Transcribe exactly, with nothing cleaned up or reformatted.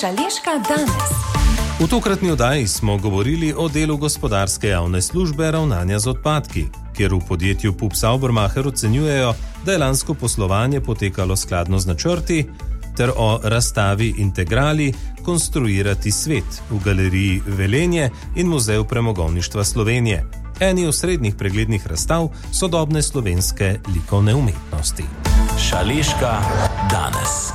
Šaleška danes. V tokratni oddaji smo govorili o delu gospodarske javne službe ravnanja z odpadki, kjer v podjetju Pup Saubermacher ocenjujejo, da je lansko poslovanje potekalo skladno z načrti, ter o razstavi Integrali Konstruirati svet v galeriji Velenje in Muzeju premogovništva Slovenije, eni osrednjih preglednih razstav sodobne slovenske likovne umetnosti. Šaleška danes.